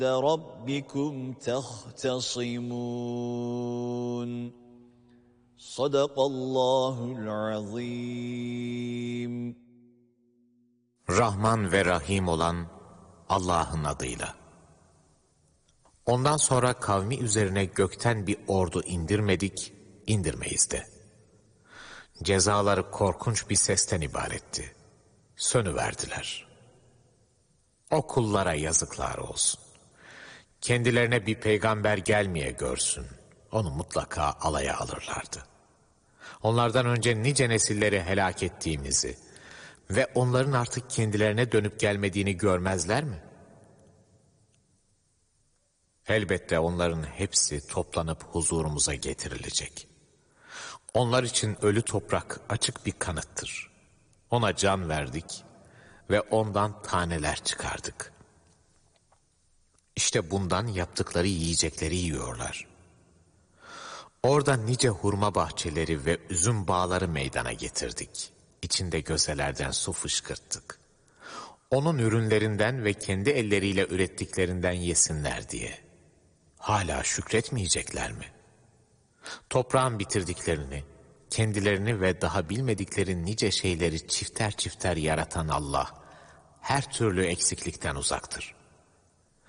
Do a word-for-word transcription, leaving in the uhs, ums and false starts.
رَبِّكُمْ تَخْتَصِمُونَ صَدَقَ اللّٰهُ الْعَظِيمُ. Rahman ve Rahim olan Allah'ın adıyla. Ondan sonra kavmi üzerine gökten bir ordu indirmedik, indirmeyiz de. Cezaları korkunç bir sesten ibaretti. Sönüverdiler. O kullara yazıklar olsun. Kendilerine bir peygamber gelmeye görsün, onu mutlaka alaya alırlardı. Onlardan önce nice nesilleri helak ettiğimizi ve onların artık kendilerine dönüp gelmediğini görmezler mi? Elbette onların hepsi toplanıp huzurumuza getirilecek. Onlar için ölü toprak açık bir kanıttır. Ona can verdik ve ondan taneler çıkardık. İşte bundan yaptıkları yiyecekleri yiyorlar. Orada nice hurma bahçeleri ve üzüm bağları meydana getirdik. İçinde gözelerden su fışkırttık. Onun ürünlerinden ve kendi elleriyle ürettiklerinden yesinler diye. Hala şükretmeyecekler mi? Toprağın bitirdiklerini, kendilerini ve daha bilmedikleri nice şeyleri çifter çifter yaratan Allah, her türlü eksiklikten uzaktır.